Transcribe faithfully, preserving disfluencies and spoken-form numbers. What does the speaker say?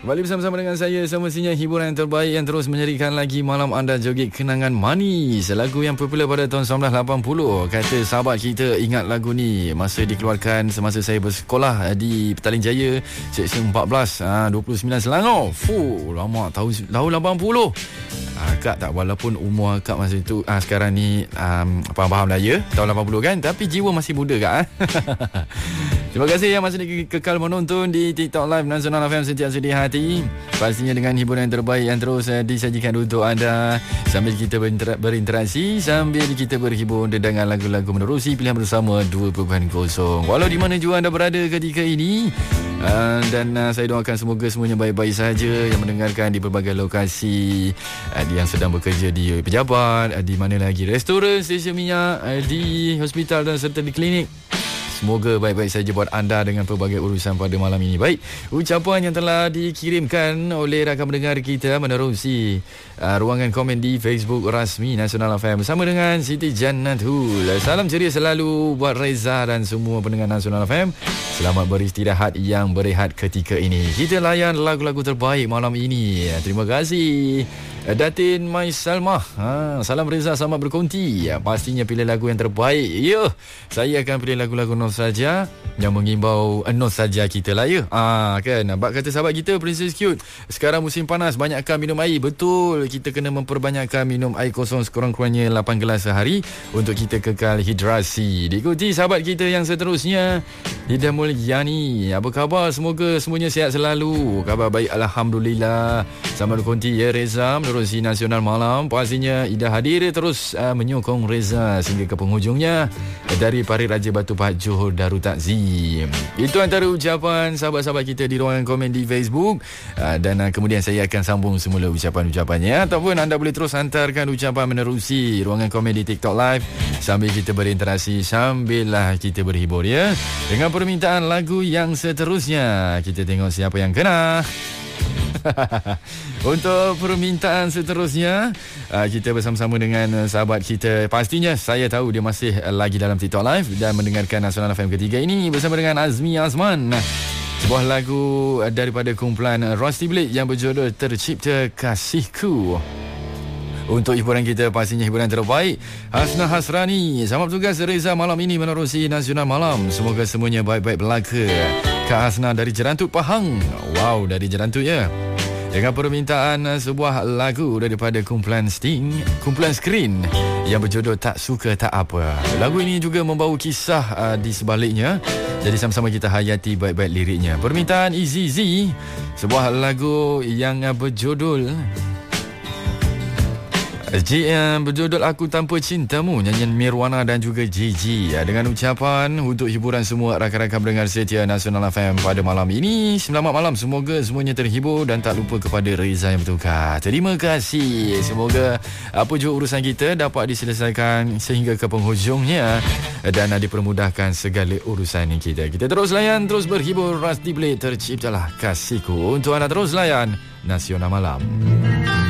Kembali bersama-sama dengan saya, semestinya hiburan yang terbaik yang terus menyerikan lagi malam anda joget kenangan manis. Lagu yang popular pada tahun sembilan belas lapan puluh. Kata sahabat kita ingat lagu ni masa dikeluarkan semasa saya bersekolah di Petaling Jaya, Seksyen empat belas, dua puluh sembilan Selangor. Fuh, lama, tahun, tahun lapan puluh. Akak tak, walaupun umur akak masa itu ah, sekarang ni um, faham-faham lah ya, tahun lapan puluh kan, tapi jiwa masih muda kak. Terima kasih yang masih kekal menonton di TikTok Live Nasional F M setiap sedih hati. Pastinya dengan hiburan yang terbaik yang terus uh, disajikan untuk anda, sambil kita berinter- berinteraksi, sambil kita berhibur dengan lagu-lagu menerusi pilihan bersama dua titik kosong. Walau di mana juga anda berada ketika ini, uh, dan uh, saya doakan semoga semuanya baik-baik saja yang mendengarkan di berbagai lokasi, uh, yang sedang bekerja di pejabat, uh, di mana lagi restoran, stesen minyak, uh, di hospital dan serta di klinik. Semoga baik-baik saja buat anda dengan pelbagai urusan pada malam ini. Baik, ucapan yang telah dikirimkan oleh rakan pendengar kita menerusi uh, ruangan komen di Facebook rasmi Nasional F M bersama dengan Siti Jannatul. Salam ceria selalu buat Reza dan semua pendengar Nasional F M. Selamat beristirahat yang berehat ketika ini. Kita layan lagu-lagu terbaik malam ini. Terima kasih Datin Mai Salmah. Ha, salam Reza, selamat berkonti. Ya, pastinya pilih lagu yang terbaik. Ya, saya akan pilih lagu-lagu nostalgia yang mengimbau nostalgia kita lah ya. Ah, kan. Bak kata sahabat kita Princess Cute, sekarang musim panas, banyakkan minum air. Betul, kita kena memperbanyakkan minum air kosong sekurang-kurangnya lapan gelas sehari untuk kita kekal hidrasi. Diikuti sahabat kita yang seterusnya, Ida Mulyani. Apa khabar? Semoga semuanya sihat selalu. Khabar baik, alhamdulillah. Selamat berkonti ya Reza menerusi Nasional Malam. Pastinya Ida hadir terus uh, menyokong Reza sehingga ke penghujungnya dari Parit Raja Batu Pahat Johor Darul Takzim. Itu antara ucapan sahabat-sahabat kita di ruangan komen di Facebook, uh, dan uh, kemudian saya akan sambung semula ucapan-ucapannya, ataupun anda boleh terus hantarkan ucapan menerusi ruangan komen di TikTok Live sambil kita berinteraksi, sambillah kita berhibur ya dengan permintaan lagu yang seterusnya. Kita tengok siapa yang kena. Untuk permintaan seterusnya, uh, kita bersama-sama dengan sahabat kita. Pastinya saya tahu dia masih lagi dalam TikTok Live dan mendengarkan Nasional F M ketiga ini bersama dengan Azmi Azman. Sebuah lagu daripada kumpulan Rusty Blade yang berjudul Tercipta Kasihku. Untuk hiburan kita, pastinya hiburan terbaik, Hasna Hasrani. Selamat bertugas Reza malam ini menerusi Nasional Malam. Semoga semuanya baik-baik belaka. Kak Hasna dari Jerantut Pahang. Wow, dari Jerantut ya. Dengan permintaan sebuah lagu daripada kumpulan Sting, kumpulan Screen yang berjudul Tak Suka Tak Apa. Lagu ini juga membawa kisah uh, di sebaliknya, jadi sama-sama kita hayati baik-baik liriknya. Permintaan Easy Z, sebuah lagu yang uh, berjudul J M berjudul Aku Tanpa Cintamu, nyanyian Mirwana dan juga J J. Dengan ucapan untuk hiburan semua rakan-rakan pendengar setia Nasional F M pada malam ini, selamat malam, semoga semuanya terhibur dan tak lupa kepada Reza yang bertukar. Terima kasih. Semoga apa juga urusan kita dapat diselesaikan sehingga ke penghujungnya dan dipermudahkan segala urusan kita. Kita terus layan, terus berhibur. Rusty Blade, Terciptalah Kasihku. Untuk anda terus layan Nasional Malam.